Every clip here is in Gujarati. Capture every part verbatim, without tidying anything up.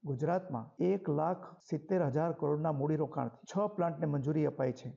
ગુજરાતમાં એક લાખ સિત્તેર હજાર કરોડના મૂડીરોકાણથી છ પ્લાન્ટને મંજૂરી અપાઈ છે.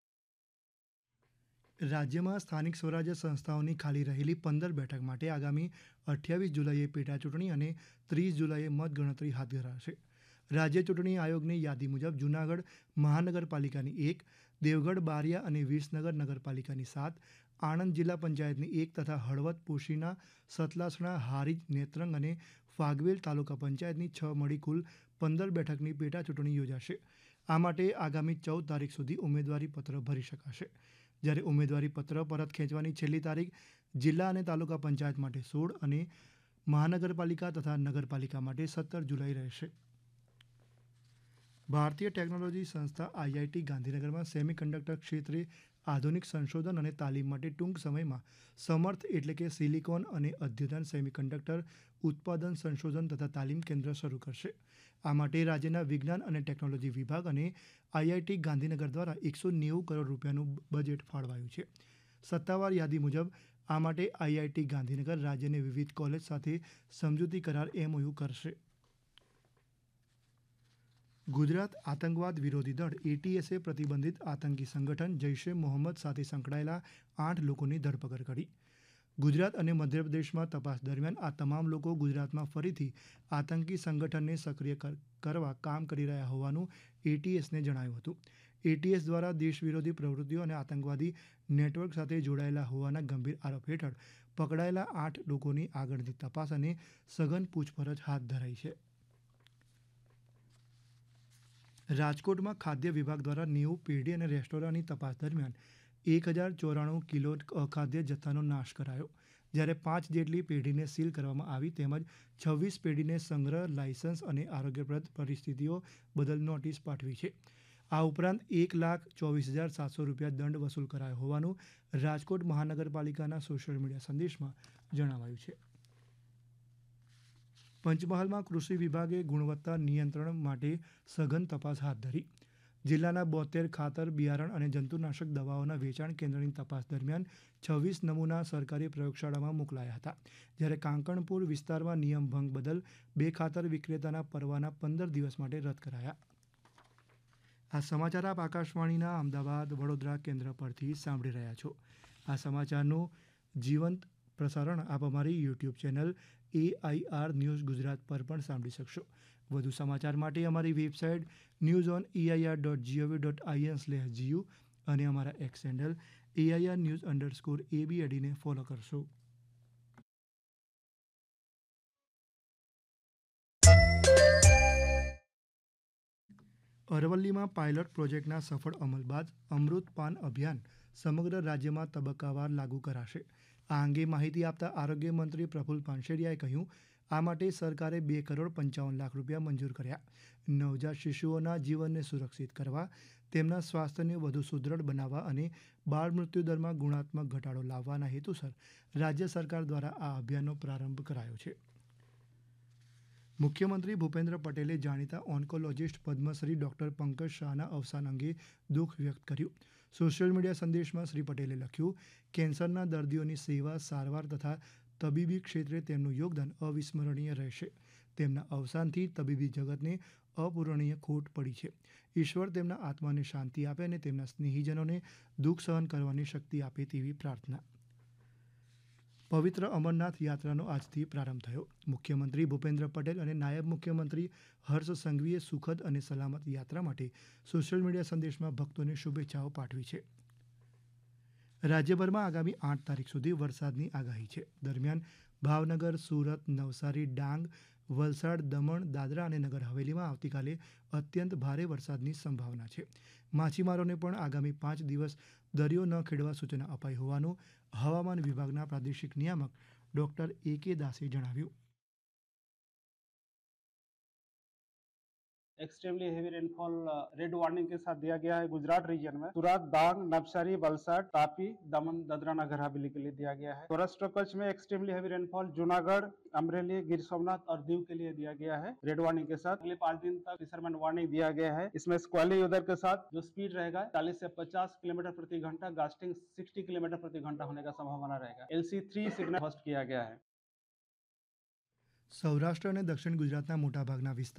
રાજ્યમાં સ્થાનિક સ્વરાજ્ય સંસ્થાઓની ખાલી રહેલી પંદર બેઠક માટે આગામી અઠ્યાવીસ જુલાઈએ પેટાચૂંટણી અને ત્રીસ જુલાઈએ મતગણતરી હાથ ધરાશે. રાજ્ય ચૂંટણી આયોગની યાદી મુજબ જૂનાગઢ મહાનગરપાલિકાની એક, દેવગઢ બારિયા અને વિસનગર નગરપાલિકાની સાત, આણંદ જિલ્લા પંચાયતની એક તથા હળવદ પોશીના, સતલાસણા, હારીજ, નેત્રંગ અને ફાગવેલ તાલુકા પંચાયતની છ મળી કુલ પંદર બેઠકની પેટાચૂંટણી યોજાશે. આ માટે આગામી ચૌદ તારીખ સુધી ઉમેદવારી પત્ર ભરી શકાશે. જ્યારે ઉમેદવારી પત્ર પરત ખેંચવાની છેલ્લી તારીખ જિલ્લા અને તાલુકા પંચાયત માટે સોળ અને મહાનગરપાલિકા તથા નગરપાલિકા માટે સત્તર જુલાઈ રહેશે. ભારતીય ટેકનોલોજી સંસ્થા આઈઆઈટી ગાંધીનગરમાં સેમિકન્ડક્ટર ક્ષેત્રે આધુનિક સંશોધન અને તાલીમ માટે ટૂંક સમયમાં સમર્થ એટલે કે સિલિકોન અને અદ્યતન સેમિકન્ડક્ટર ઉત્પાદન સંશોધન તથા તાલીમ કેન્દ્ર શરૂ કરશે. આ માટે રાજ્યના વિજ્ઞાન અને ટેકનોલોજી વિભાગ અને આઈઆઈટી ગાંધીનગર દ્વારા એકસો નેવું કરોડ રૂપિયાનું બજેટ ફાળવાયું છે. સત્તાવાર યાદી મુજબ આ માટે આઈઆઈટી ગાંધીનગર રાજ્યની વિવિધ કોલેજ સાથે સમજૂતી કરાર એમઓયુ કરશે. ગુજરાત આતંકવાદ વિરોધી દળ એટીએસે પ્રતિબંધિત આતંકી સંગઠન જૈશે મોહમ્મદ સાથે સંકળાયેલા આઠ લોકોની ધરપકડ કરી. ગુજરાત અને મધ્યપ્રદેશમાં તપાસ દરમિયાન આ તમામ લોકો ગુજરાતમાં ફરીથી આતંકી સંગઠનને સક્રિય કરવા કામ કરી રહ્યા હોવાનું એટીએસને જણાવ્યું હતું. એટીએસ દ્વારા દેશ વિરોધી પ્રવૃત્તિઓ અને આતંકવાદી નેટવર્ક સાથે જોડાયેલા હોવાના ગંભીર આરોપ હેઠળ પકડાયેલા આઠ લોકોની આગળની તપાસ અને સઘન પૂછપરછ હાથ ધરાઈ છે. રાજકોટમાં ખાદ્ય વિભાગ દ્વારા નેવું પેઢી અને રેસ્ટોરાંની તપાસ દરમિયાન એક હજાર ચોરાણું કિલો અખાદ્ય જથ્થાનો નાશ કરાયો. જ્યારે પાંચ જેટલી પેઢીને સીલ કરવામાં આવી તેમજ છવ્વીસ પેઢીને સંગ્રહ લાયસન્સ અને આરોગ્યપ્રદ પરિસ્થિતિઓ બદલ નોટિસ પાઠવી છે. આ ઉપરાંત એક લાખ ચોવીસ હજાર સાતસો રૂપિયા દંડ વસૂલ કરાયો હોવાનું રાજકોટ મહાનગરપાલિકાના સોશિયલ મીડિયા સંદેશમાં જણાવાયું છે. પંચમહાલમાં કૃષિ વિભાગે ગુણવત્તા નિયંત્રણ માટે સઘન તપાસ હાથ ધરી. જિલ્લાના બોતેર ખાતર, બિયારણ અને જંતુનાશક દવાઓના વેચાણ કેન્દ્રની તપાસ દરમિયાન છવ્વીસ નમૂના સરકારી પ્રયોગશાળામાં મોકલાયા હતા. જ્યારે કાંકણપુર વિસ્તારમાં નિયમ ભંગ બદલ બે ખાતર વિક્રેતાના પરવાના પંદર દિવસ માટે રદ કરાયા. આ સમાચાર આપ આકાશવાણીના અમદાવાદ વડોદરા કેન્દ્ર પરથી સાંભળી રહ્યા છો. આ સમાચારનું જીવંત પ્રસારણ આપ અમારી YouTube channel AIR news Gujarat પર પણ સાંભળી શકશો. વધુ સમાચાર માટે અમારી website news on AIR dot GOV dot IN slash GU અને અમારા x handle AIR news underscore એબીએડીને follow કરશો. અરવલ્લીમાં પાયલોટ પ્રોજેક્ટના સફળ અમલ બાદ અમૃત પાન અભિયાન સમગ્ર રાજ્યમાં તબક્કાવાર લાગુ કરાશે. આ અંગે માહિતી આપતા આરોગ્ય મંત્રી પ્રફુલ પાનસેરિયાએ કહ્યું, આ માટે સરકારે બે કરોડ પંચાવન લાખ રૂપિયા મંજૂર કર્યા. નવજાત શિશુઓના જીવનને સુરક્ષિત કરવા, તેમના સ્વાસ્થ્યને વધુ સુદૃઢ બનાવવા અને બાળ મૃત્યુદરમાં ગુણાત્મક ઘટાડો લાવવાના હેતુસર રાજ્ય સરકાર દ્વારા આ અભિયાનનો પ્રારંભ કરાયો છે. મુખ્યમંત્રી ભૂપેન્દ્ર પટેલે જાણીતા ઓન્કોલોજિસ્ટ પદ્મશ્રી ડોક્ટર પંકજ શાહના અવસાન અંગે દુઃખ વ્યક્ત કર્યું. સોશિયલ મીડિયા સંદેશમાં શ્રી પટેલે લખ્યું, કેન્સરના દર્દીઓની સેવા, સારવાર તથા તબીબી ક્ષેત્રે તેમનું યોગદાન અવિસ્મરણીય રહેશે. તેમના અવસાનથી તબીબી જગતને અપૂરણીય ખોટ પડી છે. ઈશ્વર તેમના આત્માને શાંતિ આપે અને તેમના સ્નેહીજનોને દુઃખ સહન કરવાની શક્તિ આપે તેવી પ્રાર્થના. પવિત્ર અમરનાથ યાત્રાનો આજથી પ્રારંભ થયો. મુખ્યમંત્રી ભૂપેન્દ્ર પટેલ અને નાયબ મુખ્યમંત્રી હર્ષ સંઘવીએ સુખદ અને સલામત યાત્રા માટે સોશિયલ મીડિયા સંદેશમાં ભક્તોને શુભેચ્છાઓ પાઠવી છે. રાજ્યભરમાં આગામી આઠ તારીખ સુધી વરસાદની આગાહી છે. દરમિયાન ભાવનગર, સુરત, નવસારી, ડાંગ, વલસાડ, દમણ, દાદરા અને નગર હવેલીમાં આવતીકાલે અત્યંત ભારે વરસાદની સંભાવના છે. માછીમારોને પણ આગામી પાંચ દિવસ દરિયો ન ખેડવા સૂચના અપાઈ હોવાનું હવામાન વિભાગના પ્રાદેશિક નિયામક ડોક્ટર એ કે દાસે જણાવ્યું. Extremely heavy rainfall red warning के साथ दिया गया है गुजरात रीजन में। सूरत, डांग, नवसारी, वलसाड, तापी, दमन, दादरा नगर हवेली के लिए दिया गया है। सौराष्ट्र कच्छ में extremely heavy rainfall Junagadh, Amreli, Gir Somnath और दीव के लिए दिया गया है रेड वार्निंग के साथ। अगले पांच दिन तक फिशरमैन वार्निंग दिया गया है। इसमें स्क्वाली वेदर के साथ जो स्पीड रहेगा चालीस से पचास किलोमीटर प्रति घंटा, गास्टिंग साठ किलोमीटर प्रति घंटा होने का संभावना रहेगा। एलसी थ्री सिग्नल होस्ट किया गया है। સૌરાષ્ટ્ર અને દક્ષિણ ગુજરાતના મોટાભાગના વિસ્તાર